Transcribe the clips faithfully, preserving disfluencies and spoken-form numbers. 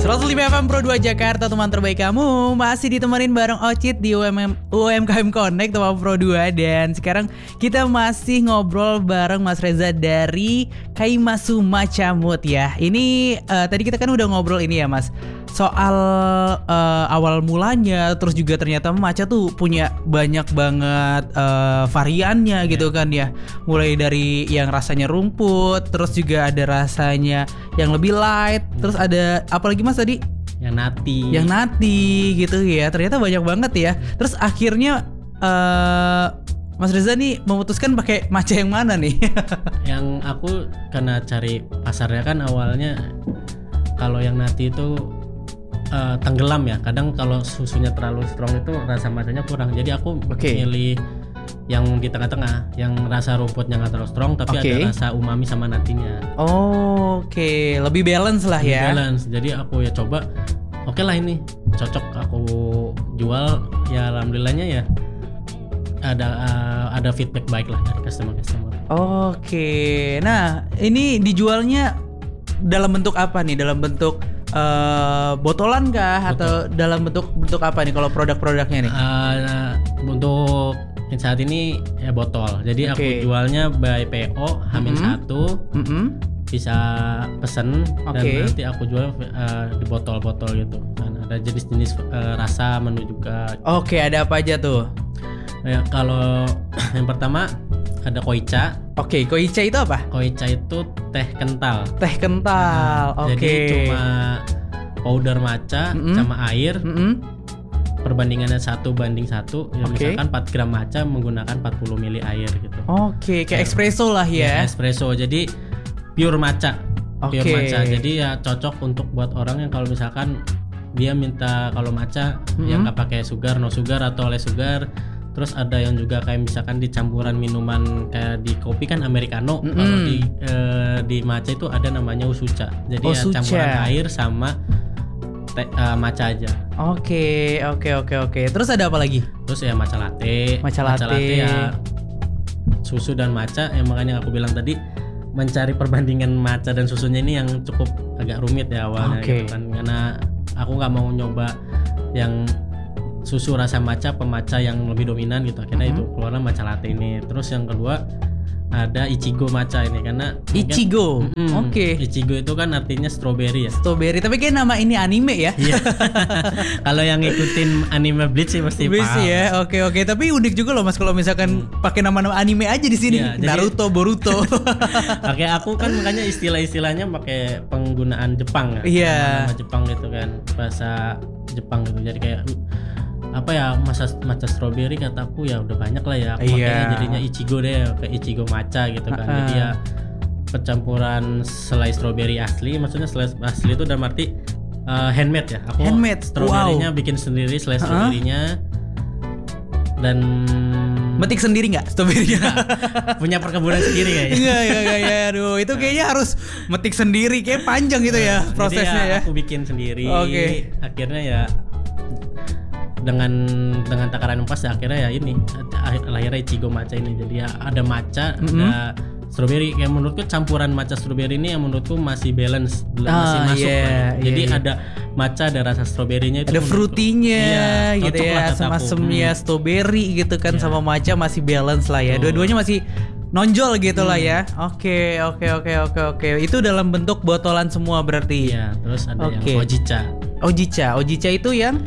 seratus lima F M Pro dua Jakarta, teman terbaik kamu. Masih ditemenin bareng Ocit di U M M, U M K M Connect teman Pro dua. Dan sekarang kita masih ngobrol bareng Mas Reza dari Kaimasu Matcha Mood ya. Ini uh, tadi kita kan udah ngobrol ini ya Mas, soal uh, awal mulanya. Terus juga ternyata matcha tuh punya banyak banget uh, variannya yeah. gitu kan ya. Mulai dari yang rasanya rumput, terus juga ada rasanya yang lebih light, terus ada apalagi Mas tadi? Yang nati. Yang nati gitu ya. Ternyata banyak banget ya. Terus akhirnya uh, Mas Reza nih memutuskan pakai matcha yang mana nih? Yang aku karena cari pasarnya kan awalnya kalau yang nati itu uh, tenggelam ya. Kadang kalau susunya terlalu strong itu rasa matchanya kurang. Jadi aku okay. milih yang di tengah-tengah, yang rasa rumputnya nggak terlalu strong tapi okay. ada rasa umami sama natinya. Oh, oke, okay. lebih balance lah lebih ya. Balance. Jadi aku ya coba, oke okay lah ini cocok aku jual. Ya alhamdulillahnya ya ada uh, ada feedback baik lah dari customer-customer. Oke, okay. Nah ini dijualnya dalam bentuk apa nih? Dalam bentuk uh, botolan kah? Botol. Atau dalam bentuk bentuk apa nih kalau produk-produknya nih? Uh, untuk saat ini ya botol. Jadi okay. aku jualnya by P O Hamin mm-hmm. satu. Mm-hmm. Bisa pesen okay. dan nanti aku jual uh, di botol-botol gitu. Dan ada jenis-jenis uh, rasa menu juga. Oke, okay, ada apa aja tuh? Ya, kalau yang pertama ada koicha. Oke, okay, koicha itu apa? Koicha itu teh kental. Teh kental. Nah, Oke. Okay. Jadi cuma powder matcha mm-hmm. sama air. Mm-hmm. Perbandingannya satu banding satu ya, okay. Misalkan empat gram matcha menggunakan empat puluh mili air gitu. Oke, okay, kayak espresso lah ya. Ya espresso, jadi pure matcha. Okay. Pure matcha, jadi ya cocok untuk buat orang yang kalau misalkan dia minta kalau matcha mm-hmm. yang nggak pakai sugar, no sugar atau less sugar. Terus ada yang juga kayak misalkan di campuran minuman kayak di kopi kan americano. Mm-hmm. Kalau di eh, di matcha itu ada namanya usucha. Jadi Osucha. Ya campuran air sama te, uh, matcha aja. Oke, oke, oke, oke. Terus ada apa lagi? Terus ya matcha latte. Matcha latte. Matcha latte ya susu dan matcha. Yang makanya aku bilang tadi mencari perbandingan matcha dan susunya ini yang cukup agak rumit ya awalnya. Okay. Gitu kan. Karena aku nggak mau nyoba yang susu rasa matcha pematcha yang lebih dominan gitu. Akhirnya mm-hmm. itu keluarlah matcha latte ini. Terus yang kedua ada Ichigo matcha ini karena Ichigo. Mm, Oke. Okay. Ichigo itu kan artinya strawberry ya. Strawberry, tapi kayak nama ini anime ya. Iya. Kalau yang ngikutin anime Bleach sih pasti Bleach paham. ya. Oke, oke, tapi unik juga loh Mas kalau misalkan hmm. pakai nama-nama anime aja di sini. Iya, Naruto, jadi, Boruto. Oke, aku kan makanya istilah-istilahnya pakai penggunaan Jepang ya. Iya. Nama Jepang gitu kan, bahasa Jepang gitu. Jadi kayak apa ya, masa matcha strawberry kataku ya udah banyak lah ya. Aku iya. jadinya Ichigo deh, kayak Ichigo matcha gitu kan. Uh-uh. Jadi ya pencampuran selai strawberry asli, maksudnya selai asli itu dalam arti uh, handmade ya. Aku handmade. Strawberry-nya Wow. bikin sendiri selai strawberry-nya. Dan metik sendiri nggak strawberry-nya? Punya perkebunan sendiri kayaknya. Iya, iya, iya, aduh, itu kayaknya harus metik sendiri, kayak panjang gitu ya prosesnya ya. ya. Aku bikin sendiri. Oke. Okay. Akhirnya ya dengan dengan takaran pas ya akhirnya ya ini lahirnya Ichigo matcha ini. Jadi ya ada matcha, mm-hmm. ada strawberry. Kayak menurutku campuran matcha strawberry ini yang menurutku masih balance, ah, masih masuk yeah, lah. Jadi yeah, yeah. ada matcha, ada rasa strawberry-nya itu. Ada fruity-nya iya, gitu ya, asam-asamnya hmm. strawberry gitu kan yeah. sama matcha masih balance lah ya. Oh. Dua-duanya masih nonjol gitu hmm. lah ya. Oke, oke, oke, oke, oke. Itu dalam bentuk botolan semua berarti. Iya, terus ada okay. yang Ojicha. Ojicha, Ojicha itu yang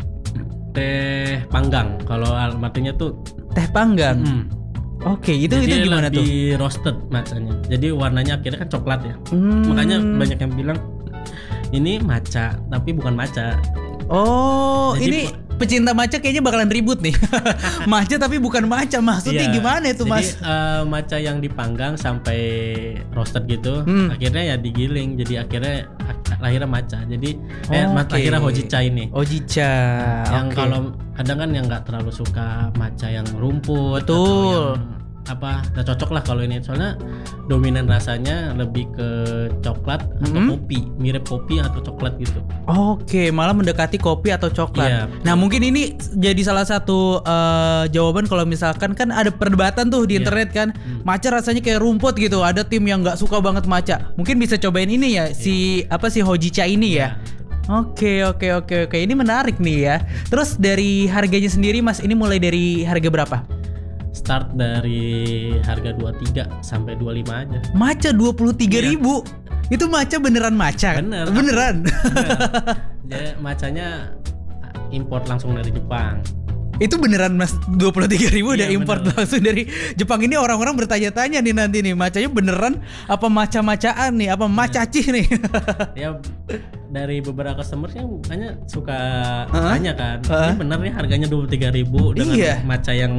teh panggang. Kalau artinya tuh teh panggang. Mm. Oke, okay, itu jadi itu gimana lebih tuh? Di roasted matchanya. Jadi warnanya akhirnya kan coklat ya. Hmm. Makanya banyak yang bilang ini matcha tapi bukan matcha. Oh, jadi, ini pecinta matcha kayaknya bakalan ribut nih. Matcha tapi bukan matcha, maksudnya iya, gimana itu Mas? Jadi uh, matcha yang dipanggang sampai roasted gitu, hmm. akhirnya ya digiling. Jadi akhirnya lahirnya matcha. Jadi oh, eh, okay. akhirnya Hojicha ini. Hojicha. Yang okay. kalau kadang kan yang nggak terlalu suka matcha yang rumput. Betul. Atau yang apa, nah cocok lah kalau ini soalnya dominan rasanya lebih ke coklat atau mm-hmm. kopi, mirip kopi atau coklat gitu. Oke, malah mendekati kopi atau coklat. Iya, nah mungkin ini jadi salah satu uh, jawaban kalau misalkan kan ada perdebatan tuh di iya. internet kan, hmm. matcha rasanya kayak rumput gitu. Ada tim yang nggak suka banget matcha. Mungkin bisa cobain ini ya, iya. si apa si Hojicha ini ya. Iya. Oke oke oke oke, ini menarik nih ya. Terus dari harganya sendiri Mas, ini mulai dari harga berapa? Start dari harga dua puluh tiga sampai dua puluh lima aja. Maca dua puluh tiga ribu. Itu maca beneran maca? Bener. Beneran. Bener. Jadi macanya import langsung dari Jepang. Itu beneran Mas, dua puluh tiga ribu udah Iya, import bener. langsung dari Jepang. Ini orang-orang bertanya-tanya nih nanti nih, macanya beneran apa maca-macaan nih, apa macacih nih? Ya dari beberapa customer sih makanya suka Uh-huh. tanya kan, Uh-huh. ini bener nih harganya dua puluh tiga ribu dengan Iya. maca yang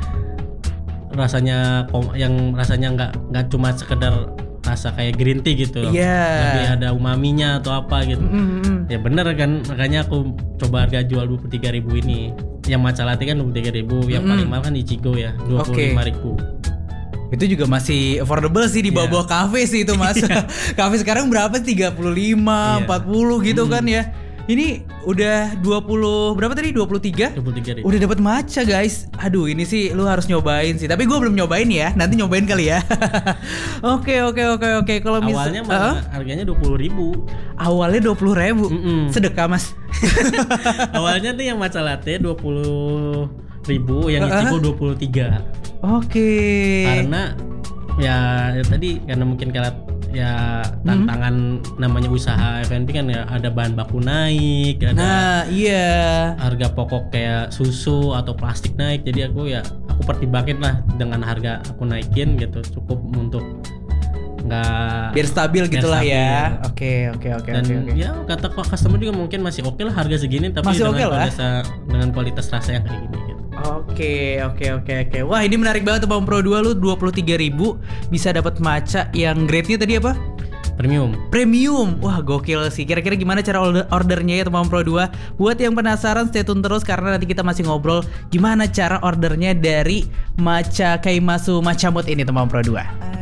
rasanya kom- yang rasanya nggak nggak cuma sekedar rasa kayak green tea gitu, Iya. tapi ada umaminya atau apa gitu. Mm-mm. Ya bener kan, makanya aku coba harga jual dua puluh tiga ribu ini. Yang matcha latte kan dua puluh tiga ribu, yang Mm-mm. paling mahal kan Ichigo ya, dua puluh lima ribu. Itu juga masih affordable sih di Iya. bawah kafe sih itu Mas. Kafe sekarang berapa? tiga puluh lima, Iya. empat puluh gitu Hmm. kan ya. Ini udah dua puluh berapa tadi? dua puluh tiga? dua puluh tiga ribu. Udah dapat matcha guys. Aduh, ini sih lu harus nyobain sih. Tapi gue belum nyobain ya. Nanti nyobain kali ya. Oke oke oke oke. Kalau misal Awalnya malah harganya dua puluh ribu. awalnya dua puluh ribu. Mm-mm. Sedekah Mas. Awalnya tuh yang matcha latte dua puluh ribu, yang Uh-uh. Ichigo dua puluh tiga. Oke. Karena ya, ya tadi karena mungkin kayak ya tantangan namanya usaha F and B kan ya, ada bahan baku naik, ada Nah, iya. harga pokok kayak susu atau plastik naik. Jadi aku ya aku pertimbangin lah dengan harga aku naikin gitu, cukup untuk nggak Biar stabil biar gitulah stabil. ya. Oke oke oke Dan oke oke. ya kata customer juga mungkin masih oke lah harga segini, tapi Masih dengan oke lah. kualitas dengan kualitas rasa yang kayak gini gitu. Oke oke oke oke. Wah, ini menarik banget tuh Bang Pro dua, lu dua puluh tiga ribu bisa dapat matcha yang grade-nya tadi apa? Premium. Premium. Wah, gokil sih. Kira-kira gimana cara order- ordernya ya teman Pro dua? Buat yang penasaran stay tune terus karena nanti kita masih ngobrol gimana cara ordernya dari matcha Kaimasu Matcha Mood ini teman Pro dua.